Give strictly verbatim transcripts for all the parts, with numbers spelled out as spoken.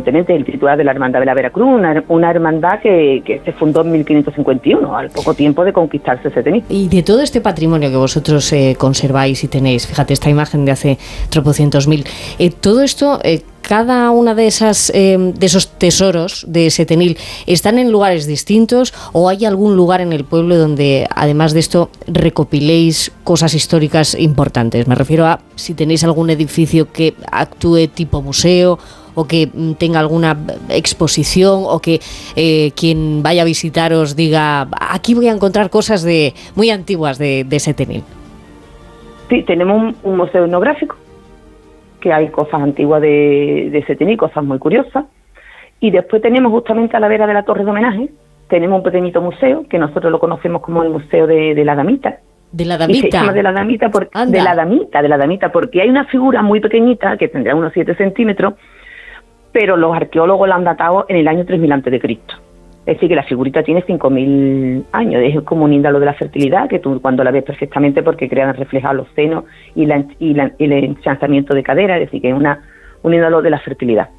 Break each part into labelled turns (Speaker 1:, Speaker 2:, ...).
Speaker 1: evidentemente el titular de la Hermandad de la Veracruz, una, una hermandad que, que se fundó en mil quinientos cincuenta y uno, al poco tiempo de conquistarse Setenil.
Speaker 2: Y de todo este patrimonio que vosotros eh, conserváis y tenéis, fíjate, esta imagen de hace tropocientos mil, eh, todo esto, eh, cada una de esas eh, de esos tesoros de Setenil, ¿están en lugares distintos o hay algún lugar en el pueblo donde, además de esto, recopiléis cosas históricas importantes? Me refiero a si tenéis algún edificio que actúe tipo museo o que tenga alguna exposición o que eh, quien vaya a visitaros diga, aquí voy a encontrar cosas de muy antiguas de, de Setenil.
Speaker 1: Sí, tenemos un, un museo etnográfico, que hay cosas antiguas de, de Setenil, cosas muy curiosas, y después tenemos justamente a la vera de la torre de homenaje, tenemos un pequeñito museo, que nosotros lo conocemos como el Museo de, de la Damita.
Speaker 2: ¿De la Damita?
Speaker 1: Y se llama de la Damita, por, de la Damita, de la Damita, porque hay una figura muy pequeñita, que tendrá unos siete centímetros, pero los arqueólogos la han datado en el año tres mil antes de Cristo. Es decir, que la figurita tiene cinco mil años, es como un índalo de la fertilidad, que tú cuando la ves perfectamente porque crean reflejados los senos y, la, y, la, y el ensanchamiento de cadera, es decir, que es una, un índalo de la fertilidad.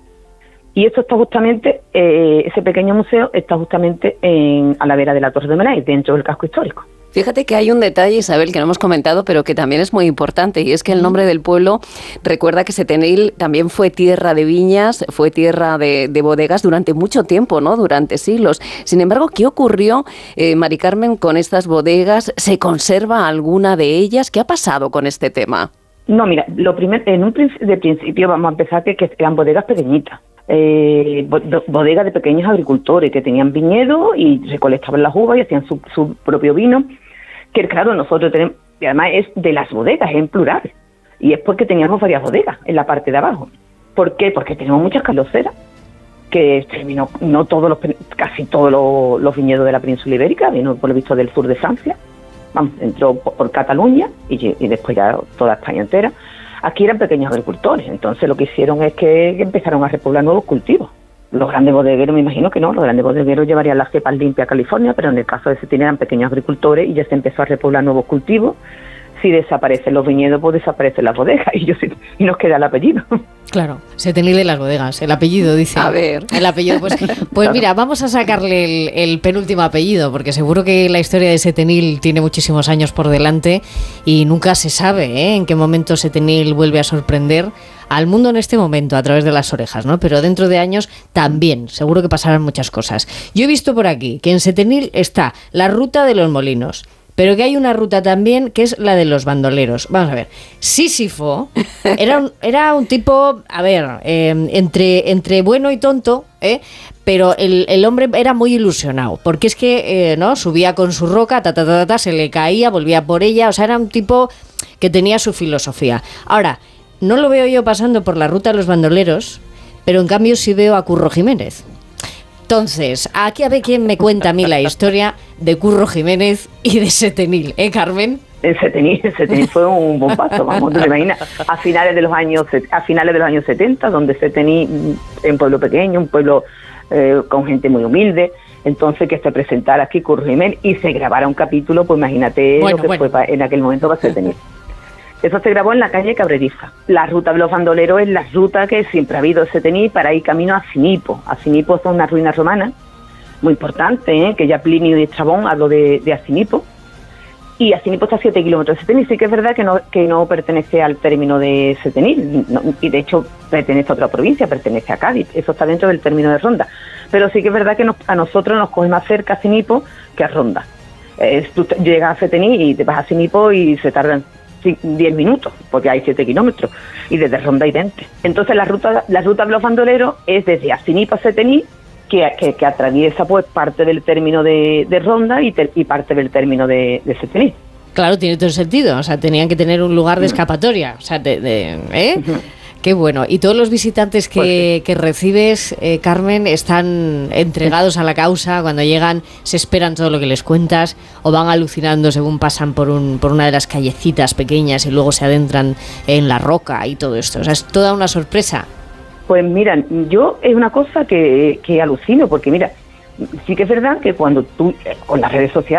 Speaker 1: Y esto está justamente, eh, ese pequeño museo está justamente en, a la vera de la Torre de Homenaje, dentro del casco histórico.
Speaker 3: Fíjate que hay un detalle, Isabel, que no hemos comentado, pero que también es muy importante, y es que el nombre del pueblo recuerda que Setenil también fue tierra de viñas, fue tierra de, de bodegas durante mucho tiempo, ¿no? Durante siglos. Sin embargo, ¿qué ocurrió, eh, Mari Carmen, con estas bodegas? ¿Se conserva alguna de ellas? ¿Qué ha pasado con este tema?
Speaker 1: No, mira, lo primero, en un principio, de principio vamos a empezar que, que eran bodegas pequeñitas. Eh, bodegas de pequeños agricultores que tenían viñedo y recolectaban las uvas y hacían su, su propio vino, que claro, nosotros tenemos, y además es de las bodegas, es en plural, y es porque teníamos varias bodegas en la parte de abajo. ¿Por qué? Porque tenemos muchas caloceras, que terminó, no todos los, casi todos los, los viñedos de la península ibérica, vino por lo visto del sur de Francia, vamos, entró por, por Cataluña y, y después ya toda España entera. Aquí eran pequeños agricultores, entonces lo que hicieron es que empezaron a repoblar nuevos cultivos. Los grandes bodegueros, me imagino que no, los grandes bodegueros llevarían las cepas limpias a California, pero en el caso de Setenil eran pequeños agricultores y ya se empezó a repoblar nuevos cultivos. Si desaparecen los viñedos, pues desaparecen las bodegas y, yo, y nos queda el apellido.
Speaker 2: Claro, Setenil de las bodegas, el apellido dice.
Speaker 3: A ver.
Speaker 2: El apellido, pues, pues claro. Mira, vamos a sacarle el, el penúltimo apellido, porque seguro que la historia de Setenil tiene muchísimos años por delante y nunca se sabe ¿eh? en qué momento Setenil vuelve a sorprender al mundo en este momento a través de las orejas, ¿no? Pero dentro de años también, seguro que pasarán muchas cosas. Yo he visto por aquí que en Setenil está la ruta de los molinos, pero que hay una ruta también que es la de los bandoleros. Vamos a ver, Sísifo era un, era un tipo, a ver, eh, entre, entre bueno y tonto, ¿eh? Pero el, el hombre era muy ilusionado, porque es que eh, no subía con su roca, ta, ta, ta, ta, se le caía, volvía por ella, o sea, era un tipo que tenía su filosofía. Ahora, no lo veo yo pasando por la ruta de los bandoleros, pero en cambio sí veo a Curro Jiménez. Entonces, aquí a ver quién me cuenta a mí la historia de Curro Jiménez y de Setenil, ¿eh, Carmen?
Speaker 1: El Setenil, el Setenil fue un bombazo, vamos, te imaginas, a finales de los años a finales de los años setenta, donde Setenil, un pueblo pequeño, un pueblo eh, con gente muy humilde, entonces que se presentara aquí Curro Jiménez y se grabara un capítulo, pues imagínate bueno, lo que bueno. fue en aquel momento para Setenil. Eso se grabó en la calle Cabreriza. La ruta de los bandoleros es la ruta que siempre ha habido en Setenil para ir camino a Acinipo. Acinipo son unas ruinas romanas muy importantes, ¿eh? Que ya Plinio y Estrabón habló de, de Acinipo. Y Acinipo está a siete kilómetros de Setenil. Sí que es verdad que no, que no pertenece al término de Setenil, no, y de hecho pertenece a otra provincia, pertenece a Cádiz. Eso está dentro del término de Ronda. Pero sí que es verdad que nos, a nosotros nos coge más cerca Acinipo que a Ronda. Eh, tú llegas a Setenil y te vas a Acinipo y se tardan diez minutos, porque hay siete kilómetros, y desde Ronda hay veinte. Entonces la ruta la ruta de los bandoleros es desde Acinipo a Setenil, que, que, que atraviesa pues parte del término de, de Ronda y, ter, y parte del término de, de Setenil.
Speaker 2: Claro, tiene todo el sentido, o sea, tenían que tener un lugar de escapatoria, o sea, de, de, ¿eh? Uh-huh. Qué bueno. Y todos los visitantes que, pues sí. que recibes, eh, Carmen, están entregados a la causa. Cuando llegan, se esperan todo lo que les cuentas o van alucinando según pasan por un por una de las callecitas pequeñas y luego se adentran en la roca y todo esto. O sea, es toda una sorpresa.
Speaker 1: Pues mira, yo es una cosa que, que alucino, porque mira, sí que es verdad que cuando tú, con las redes sociales,